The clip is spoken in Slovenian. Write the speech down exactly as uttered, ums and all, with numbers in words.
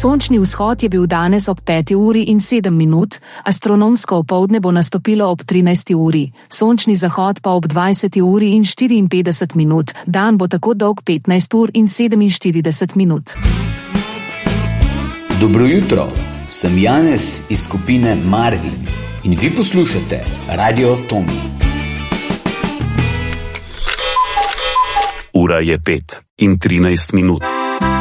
Sončni vzhod je bil danes ob peti uri in sedem minut, astronomsko opoldne bo nastopilo ob trinajsti uri, sončni zahod pa ob dvajseti uri in štiriinpetdeset minut, dan bo tako dolg petnajst ur in sedeminštirideset minut. Dobro jutro, sem Janez iz skupine Marvin in vi poslušate Radio Tomi. Ura je pet in trinajst minut.